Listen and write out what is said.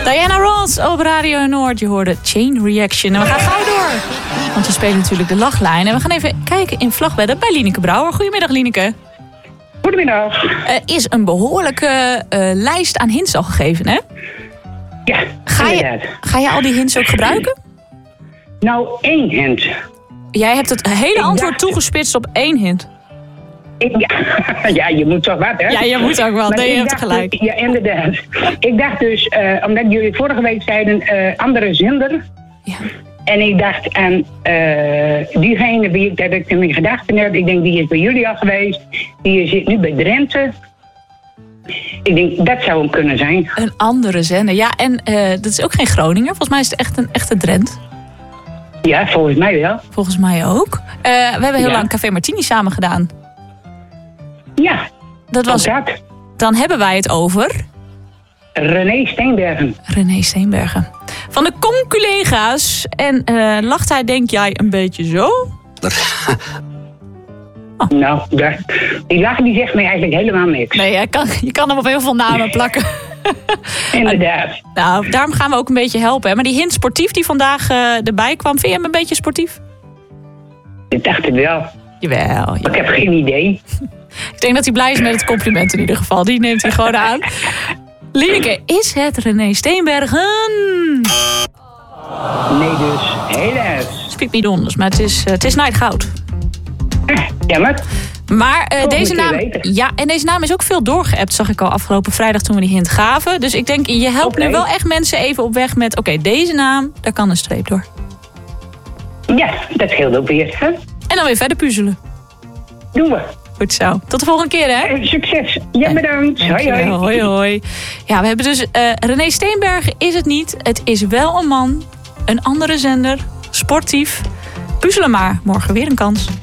Diana Ross op Radio Noord. Je hoorde Chain Reaction. En we gaan gauw door. Want we spelen natuurlijk de lachlijn. En we gaan even kijken in Vlagwedde bij Lieneke Brouwer. Goedemiddag, Lieneke. Goedemiddag. Is een behoorlijke lijst aan hints al gegeven, hè? Ja, Ga je al die hints ook gebruiken? Nou, 1 hint. Jij hebt het hele antwoord toegespitst op 1 hint. Ja, je moet toch wat, hè? Ja, je moet ook wel. Nee, je hebt gelijk. Ja, inderdaad. Ik dacht dus, omdat jullie vorige week zeiden andere zender. Ja. En ik dacht aan diegene wie ik in mijn gedachten heb. Ik denk, die is bij jullie al geweest. Die zit nu bij Drenthe. Ik denk, dat zou hem kunnen zijn. Een andere zender. Ja, en dat is ook geen Groninger. Volgens mij is het echt een echte Drent. Ja, volgens mij wel. Volgens mij ook. We hebben heel lang Café Martini samen gedaan. Ja, dat was. Dan hebben wij het over... René Steenbergen. René Steenbergen. Van de conculega's. En lacht hij, denk jij, een beetje zo? Oh. Nou, die lach die zegt mij eigenlijk helemaal niks. Nee, je kan hem op heel veel namen plakken. Inderdaad. Nou, daarom gaan we ook een beetje helpen. Hè? Maar die hint sportief die vandaag erbij kwam, vind je hem een beetje sportief? Ik dacht het wel. Jawel. Ik heb geen idee. Ik denk dat hij blij is met het compliment in ieder geval. Die neemt hij gewoon aan. Lieneke, is het René Steenbergen? Nee dus, helaas. Spreek niet anders, maar het is Night Jammer. Maar deze naam, ja, en deze naam is ook veel doorgeappt, zag ik al afgelopen vrijdag toen we die hint gaven. Dus ik denk, je helpt nu wel echt mensen even op weg met, oké, deze naam, daar kan een streep door. Ja, dat scheelt ook weer. Hè? En dan weer verder puzzelen. Doen we. Goed zo. Tot de volgende keer, hè? Succes. Ja, bedankt. Hoi, hoi. Hoi, hoi. Ja, we hebben dus René Steenbergen is het niet. Het is wel een man. Een andere zender. Sportief. Puzzelen maar. Morgen weer een kans.